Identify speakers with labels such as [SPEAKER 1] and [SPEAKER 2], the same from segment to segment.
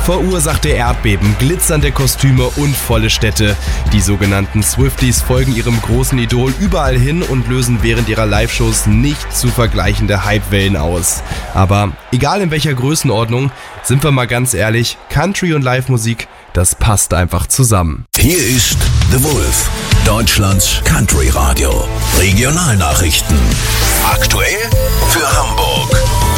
[SPEAKER 1] verursachte Erdbeben, glitzernde Kostüme und volle Städte. Die sogenannten Swifties folgen ihrem großen Idol überall hin und lösen während ihrer Live-Shows nicht zu vergleichende Hypewellen aus. Aber egal in welcher Größenordnung, sind wir mal ganz ehrlich, Country und Live-Musik, das passt einfach zusammen.
[SPEAKER 2] Hier ist The Wolf, Deutschlands Country-Radio. Regionalnachrichten. Aktuell für Hamburg.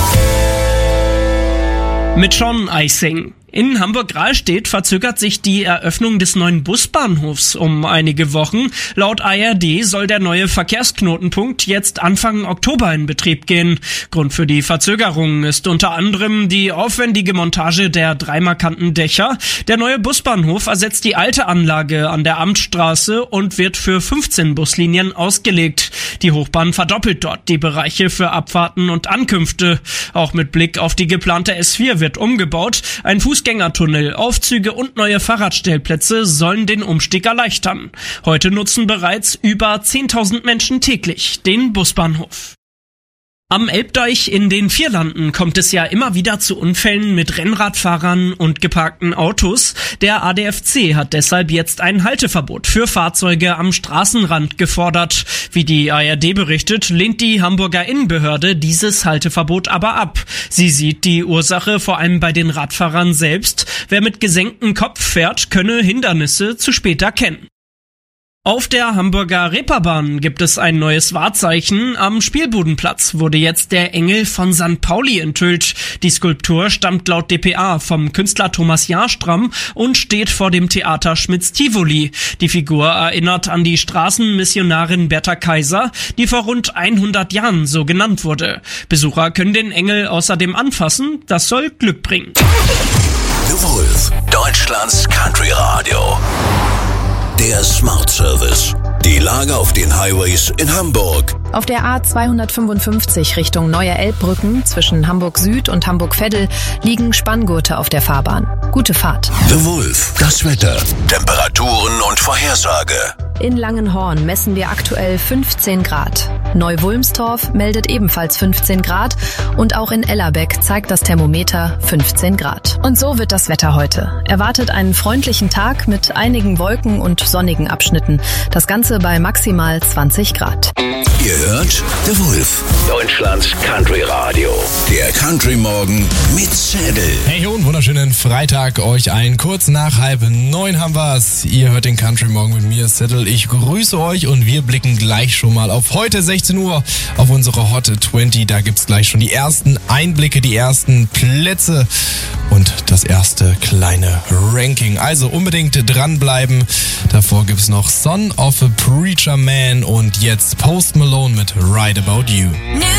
[SPEAKER 3] Mit Sean Eising. In Hamburg-Rahlstedt verzögert sich die Eröffnung des neuen Busbahnhofs um einige Wochen. Laut ARD soll der neue Verkehrsknotenpunkt jetzt Anfang Oktober in Betrieb gehen. Grund für die Verzögerung ist unter anderem die aufwendige Montage der 3 markanten Dächer. Der neue Busbahnhof ersetzt die alte Anlage an der Amtsstraße und wird für 15 Buslinien ausgelegt. Die Hochbahn verdoppelt dort die Bereiche für Abfahrten und Ankünfte. Auch mit Blick auf die geplante S4 wird umgebaut. Ein Fußgängertunnel, Aufzüge und neue Fahrradstellplätze sollen den Umstieg erleichtern. Heute nutzen bereits über 10.000 Menschen täglich den Busbahnhof. Am Elbdeich in den Vierlanden kommt es ja immer wieder zu Unfällen mit Rennradfahrern und geparkten Autos. Der ADFC hat deshalb jetzt ein Halteverbot für Fahrzeuge am Straßenrand gefordert. Wie die ARD berichtet, lehnt die Hamburger Innenbehörde dieses Halteverbot aber ab. Sie sieht die Ursache vor allem bei den Radfahrern selbst. Wer mit gesenktem Kopf fährt, könne Hindernisse zu spät erkennen. Auf der Hamburger Reeperbahn gibt es ein neues Wahrzeichen. Am Spielbudenplatz wurde jetzt der Engel von St. Pauli enthüllt. Die Skulptur stammt laut dpa vom Künstler Thomas Jahrstramm und steht vor dem Theater Schmitz-Tivoli. Die Figur erinnert an die Straßenmissionarin Bertha Kaiser, die vor rund 100 Jahren so genannt wurde. Besucher können den Engel außerdem anfassen. Das soll Glück bringen.
[SPEAKER 2] The Wolf, Deutschlands Country Radio. Der Smart Service. Die Lage auf den Highways in Hamburg.
[SPEAKER 4] Auf der A255 Richtung Neue Elbbrücken zwischen Hamburg Süd und Hamburg-Veddel liegen Spanngurte auf der Fahrbahn. Gute Fahrt.
[SPEAKER 2] The Wolf, das Wetter, Temperaturen und Vorhersage.
[SPEAKER 4] In Langenhorn messen wir aktuell 15 Grad. Neu-Wulmstorf meldet ebenfalls 15 Grad und auch in Ellerbeck zeigt das Thermometer 15 Grad. Und so wird das Wetter heute. Erwartet einen freundlichen Tag mit einigen Wolken und sonnigen Abschnitten. Das Ganze bei maximal 20 Grad.
[SPEAKER 2] Ihr hört The Wolf, Deutschlands Country Radio. Der Country Morgen mit Zettel.
[SPEAKER 5] Hey und wunderschönen Freitag euch allen. Kurz nach 8:30 haben wir's. Ihr hört den Country Morgen mit mir, Zettel. Ich grüße euch und wir blicken gleich schon mal auf heute 16 Uhr auf unsere Hot 20. Da gibt's gleich schon die ersten Einblicke, die ersten Plätze und das erste kleine Ranking. Also unbedingt dranbleiben. Davor gibt's noch Son of a Preacher Man und jetzt Post Malone mit Right About You.